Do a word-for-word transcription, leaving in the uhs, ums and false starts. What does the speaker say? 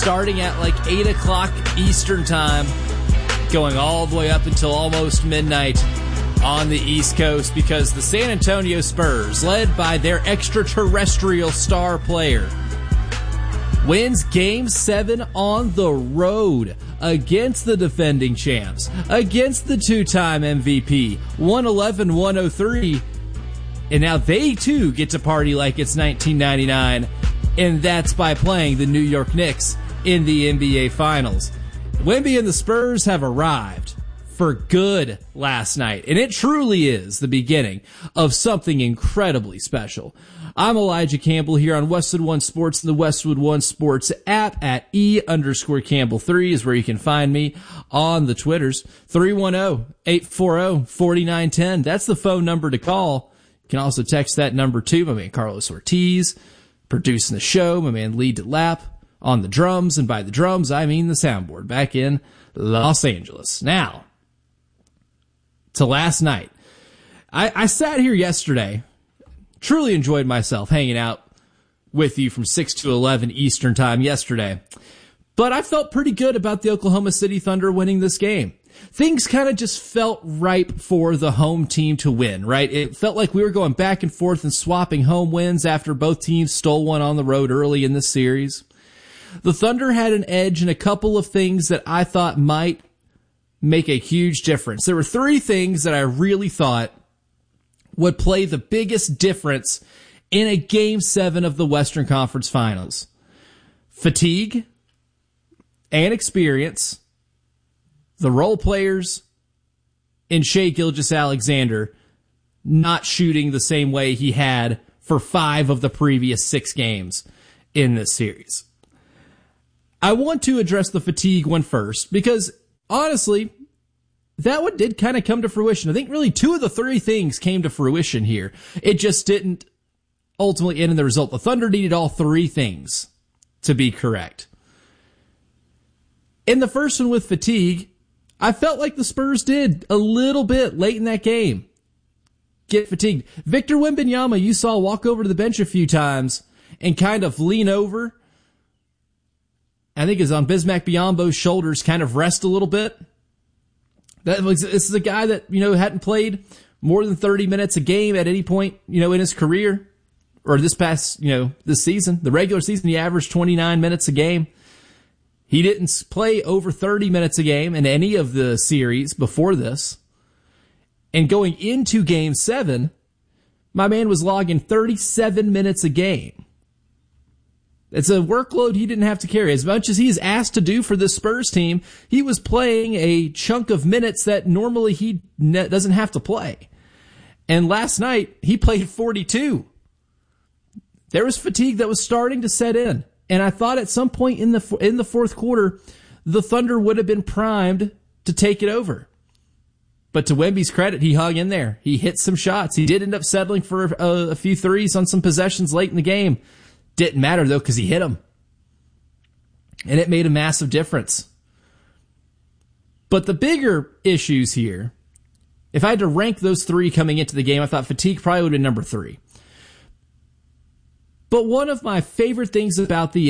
starting at like eight o'clock Eastern time, going all the way up until almost midnight on the East Coast, because the San Antonio Spurs, led by their extraterrestrial star player, wins Game seven on the road against the defending champs, against the two-time M V P, one eleven one oh three, and now they too get to party like it's nineteen ninety-nine, and that's by playing the New York Knicks in the N B A Finals. Wemby and the Spurs have arrived for good last night, and it truly is the beginning of something incredibly special. I'm Elijah Campbell here on Westwood One Sports and the Westwood One Sports app at E underscore Campbell three is where you can find me on the Twitters. three one zero, eight four zero, four nine one zero. That's the phone number to call. You can also text that number too. My man Carlos Ortiz producing the show. My man Lee DeLapp on the drums, and by the drums I mean the soundboard back in Los Angeles. Now, to last night. I, I sat here yesterday, truly enjoyed myself hanging out with you from six to eleven Eastern time yesterday, but I felt pretty good about the Oklahoma City Thunder winning this game. Things kind of just felt ripe for the home team to win, right? It felt like we were going back and forth and swapping home wins after both teams stole one on the road early in this series. The Thunder had an edge in a couple of things that I thought might make a huge difference. There were three things that I really thought would play the biggest difference in a Game seven of the Western Conference Finals. Fatigue and experience, the role players, and Shai Gilgeous-Alexander not shooting the same way he had for five of the previous six games in this series. I want to address the fatigue one first, because honestly, that one did kind of come to fruition. I think really two of the three things came to fruition here. It just didn't ultimately end in the result. The Thunder needed all three things to be correct. In the first one with fatigue, I felt like the Spurs did a little bit late in that game get fatigued. Victor Wembanyama, you saw walk over to the bench a few times and kind of lean over. I think is on Bismack Biyombo's shoulders, kind of rest a little bit. That was, this is a guy that, you know, hadn't played more than thirty minutes a game at any point, you know, in his career, or this past, you know, this season. The regular season, he averaged twenty-nine minutes a game. He didn't play over thirty minutes a game in any of the series before this. And going into Game seven, my man was logging thirty-seven minutes a game. It's a workload he didn't have to carry. As much as he's asked to do for this Spurs team, he was playing a chunk of minutes that normally he ne- doesn't have to play. And last night, he played forty-two. There was fatigue that was starting to set in. And I thought at some point in the in the fourth quarter, the Thunder would have been primed to take it over. But to Wemby's credit, he hung in there. He hit some shots. He did end up settling for a, a few threes on some possessions late in the game. Didn't matter, though, because he hit them. And it made a massive difference. But the bigger issues here, if I had to rank those three coming into the game, I thought fatigue probably would have been number three. But one of my favorite things about the